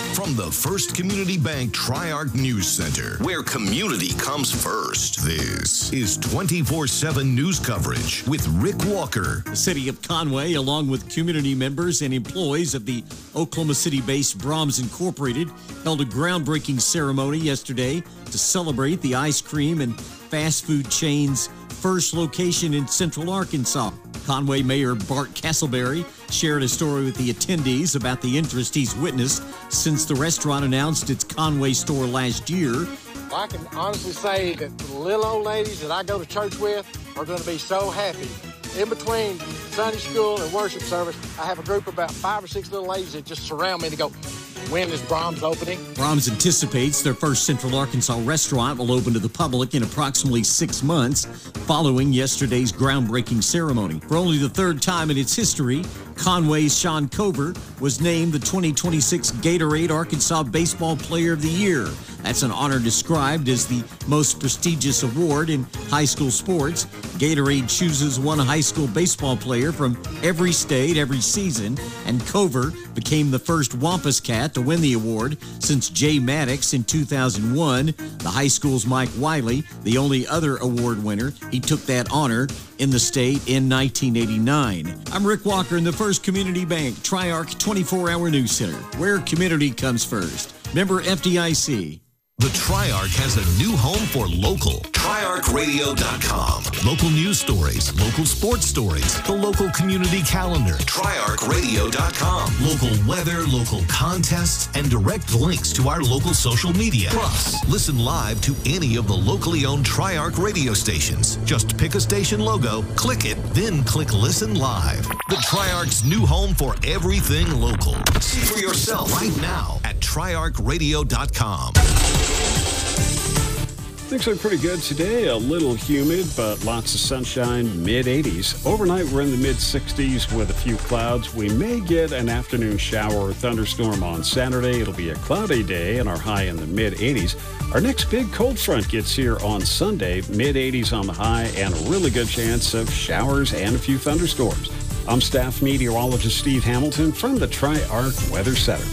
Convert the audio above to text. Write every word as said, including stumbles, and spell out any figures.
From the First Community Bank Tri-Arc News Center, where community comes first, this is twenty-four seven news coverage with Rick Walker. The city of Conway, along with community members and employees of the Oklahoma City-based Brahms Incorporated, held a groundbreaking ceremony yesterday to celebrate the ice cream and fast food chain's first location in Central Arkansas. Conway Mayor Bart Castleberry shared a story with the attendees about the interest he's witnessed since the restaurant announced its Conway store last year. I can honestly say that the little old ladies that I go to church with are going to be so happy. In between Sunday school and worship service, I have a group of about five or six little ladies that just surround me to go, when is Brahms opening? Brahms anticipates their first Central Arkansas restaurant will open to the public in approximately six months following yesterday's groundbreaking ceremony. For only the third time in its history, Conway's Sean Cover was named the twenty twenty-six Gatorade Arkansas Baseball Player of the Year. That's an honor described as the most prestigious award in high school sports. Gatorade chooses one high school baseball player from every state every season, and Cover became the first Wampus Cat to win the award since Jay Maddox in two thousand one. The high school's Mike Wiley, the only other award winner. He took that honor in the state in nineteen eighty-nine. I'm Rick Walker in the First Community Bank Tri-Arc twenty-four hour News Center, where community comes first. Member F D I C. The Tri-Arc has a new home for local. Tri Arc Radio dot com. Local news stories, local sports stories, the local community calendar. Tri Arc Radio dot com. Local weather, local contests, and direct links to our local social media. Plus, listen live to any of the locally owned Tri-Arc radio stations. Just pick a station logo, click it, then click Listen Live. The Tri-Arc's new home for everything local. See for yourself right now at Tri Arc Radio dot com. Things are pretty good today. A little humid, but lots of sunshine, mid eighties. Overnight, we're in the mid sixties with a few clouds. We may get an afternoon shower or thunderstorm on Saturday. It'll be a cloudy day and our high in the mid eighties. Our next big cold front gets here on Sunday, mid eighties on the high, and a really good chance of showers and a few thunderstorms. I'm staff meteorologist Steve Hamilton from the Tri-Arc Weather Center.